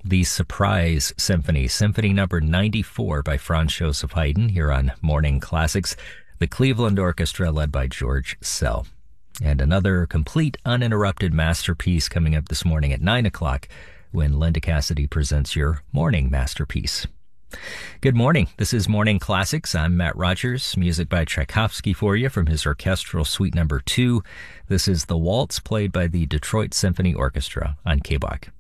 the Surprise Symphony, Symphony number 94 by Franz Joseph Haydn here on Morning Classics, the Cleveland Orchestra led by George Szell. And another complete uninterrupted masterpiece coming up this morning at 9 o'clock when Linda Cassidy presents your morning masterpiece. Good morning. This is Morning Classics. I'm Matt Rogers. Music by Tchaikovsky for you from his Orchestral Suite number 2. This is the waltz played by the Detroit Symphony Orchestra on KBOK.